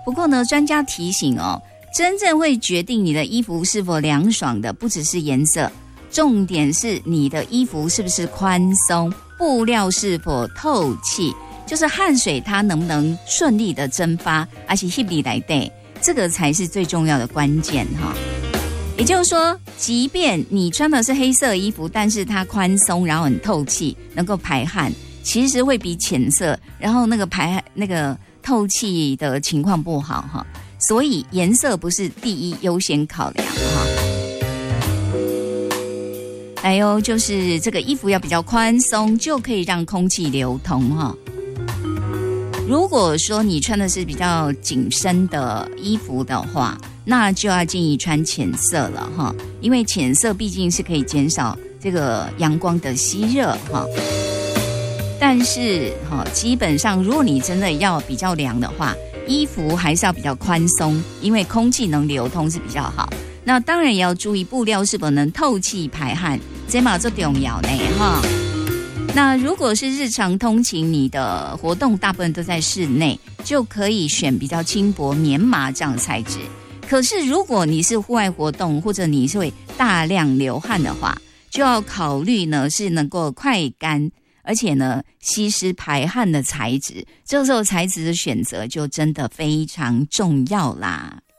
不过呢，专家提醒哦，真正会决定你的衣服是否凉爽的，不只是颜色，重点是你的衣服是不是宽松，布料是否透气，就是汗水它能不能顺利的蒸发，而且吸力来对，这个才是最重要的关键哈。也就是说，即便你穿的是黑色衣服，但是它宽松，然后很透气，能够排汗，其实会比浅色，然后那个透气的情况不好哈。所以颜色不是第一优先考量哈。还有就是这个衣服要比较宽松，就可以让空气流通哈。如果说你穿的是比较紧身的衣服的话，那就要建议穿浅色了哈，因为浅色毕竟是可以减少这个阳光的吸热哈。但是基本上如果你真的要比较凉的话，衣服还是要比较宽松，因为空气能流通是比较好。那当然也要注意布料是否能透气排汗，这嘛最重要呢哈。那如果是日常通勤，你的活动大部分都在室内，就可以选比较轻薄棉麻这样的材质。可是如果你是户外活动，或者你是会大量流汗的话，就要考虑呢是能够快干，而且呢吸湿排汗的材质。这时候材质的选择就真的非常重要啦。